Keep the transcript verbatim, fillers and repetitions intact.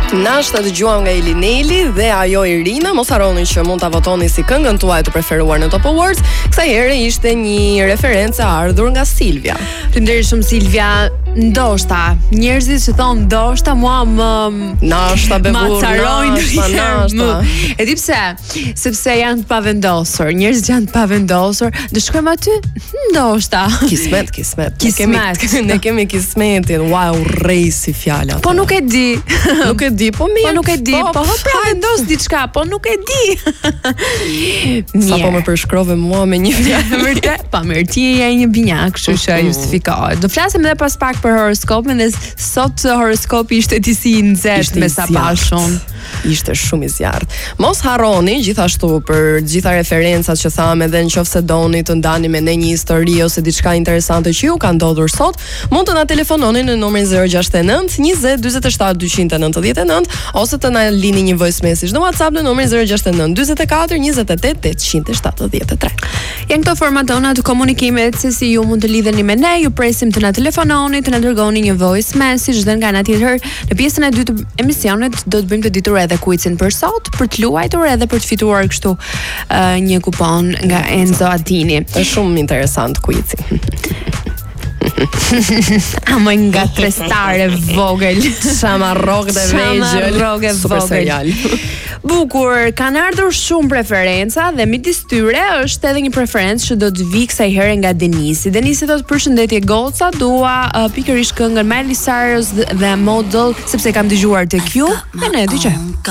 Na shta dëgjuam nga Elineli dhe ajo Irina. Mos harroni që mund ta votoni si këngën tuaj të preferuar në Top Awards. Kësaj here ishte një referencë ardhur nga Silvia. Faleminderit shumë Silvia. Ndoshta, njerëzit që thon ndoshta mua më nashta bevur, nashta, nashta. E di pse? Sepse janë të pavendosur. Njerëzit janë të pavendosur. Do shkojmë aty? Ndoshta. Kismet, kismet. Kismet. Ne kemi, ne kemi kismetin. Wow, rrej si fjala. Po nuk e di. Nuk e di, po mirë. Po nuk e di. Po, po pra vendos diçka, po nuk e di. Sa po më përshkrove mua me një fjalë. Vërtet, pa mirë, ti je një binjak, kështu që justifikohet. Do flasim edhe pas pak për horoskopin dhe sot horoskopi ishte disi i nxehtë me sa pashun. Ishte shumë i zjarrt. Mos harroni gjithashtu për gjitha referencat që thamë, edhe nëse doni të ndani me ne një histori ose diçka interesante që ju ka ndodhur sot, mund të na telefononi në numrin zero gjasht e nëntë njëzet dyzet e shtatë dyqind e nëntëdhjetë e nëntë ose të na lini një voice message në WhatsApp në numrin zero gjasht e nëntë dyzet e katër njëzet e tetë tetëqind e shtatëdhjetë e tre. Janë këto formatona të komunikimit se si ju mund të lidheni me ne, ju presim të na telefononi, të na dërgoni një voice message dhe nga ana tjetër në pjesën e dytë të emisionit do të bëjmë të ditur edhe quizin për sot, për të luajtur edhe për të fituar kështu uh, një kupon nga Enzo Adini. Është shumë interesant quizi. Ama nga trestare vogël. Shamarrok dhe vegjël. Shamarrok e Super vogël. serial. Bukur, kanë ardhur shumë preferenca dhe midis tyre është edhe një preferencë që do të vi kësaj here nga Denisi. Denisi thotë përshëndetje goca, dua uh, pikërisht këngën Miley Cyrus dhe Model sepse kam dëgjuar tek ju. Ne ne dëgjoj.